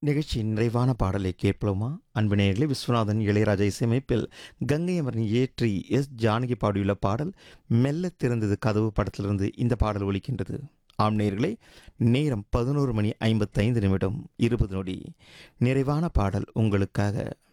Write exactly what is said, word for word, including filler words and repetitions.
நிகழ்ச்சியின் நிறைவான பாடலை கேட்போமா? அன்பு நேயர்களே, விஸ்வநாதன் இளையராஜா இசையமைப்பில் கங்கை அமரன் இயற்றி எஸ் ஜானகி பாடியுள்ள பாடல் மெல்லத் திறந்தது கதவு படத்திலிருந்து இந்த பாடல் ஒலிக்கின்றது. ஆம் நேயர்களே, நேரம் பதினொரு மணி ஐம்பத்தைந்து நிமிடம் இருபது நொடி. நிறைவான பாடல் உங்களுக்காக.